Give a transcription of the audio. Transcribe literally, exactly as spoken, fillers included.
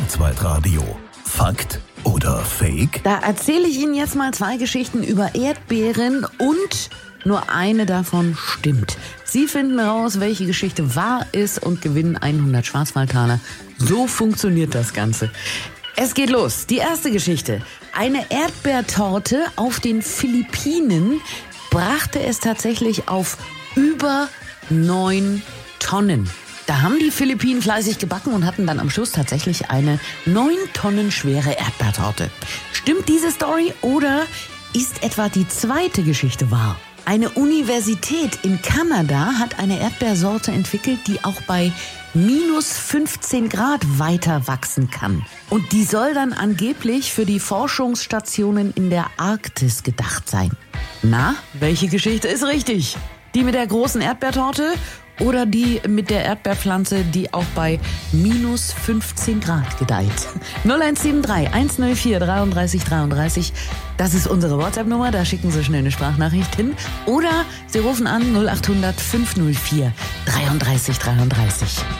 Schwarzwaldradio. Fakt oder Fake? Da erzähle ich Ihnen jetzt mal zwei Geschichten über Erdbeeren und nur eine davon stimmt. Sie finden raus, welche Geschichte wahr ist und gewinnen hundert Schwarzwaldtaler. So funktioniert das Ganze. Es geht los. Die erste Geschichte. Eine Erdbeertorte auf den Philippinen brachte es tatsächlich auf über neun Tonnen. Da haben die Philippinen fleißig gebacken und hatten dann am Schluss tatsächlich eine neun Tonnen schwere Erdbeertorte. Stimmt diese Story oder ist etwa die zweite Geschichte wahr? Eine Universität in Kanada hat eine Erdbeersorte entwickelt, die auch bei minus fünfzehn Grad weiter wachsen kann. Und die soll dann angeblich für die Forschungsstationen in der Arktis gedacht sein. Na, welche Geschichte ist richtig? Die mit der großen Erdbeertorte oder die mit der Erdbeerpflanze, die auch bei minus fünfzehn Grad gedeiht? null eins sieben drei eins null vier drei drei drei drei. Das ist unsere WhatsApp-Nummer, da schicken Sie schnell eine Sprachnachricht hin. Oder Sie rufen an null acht hundert fünf null vier drei drei drei drei.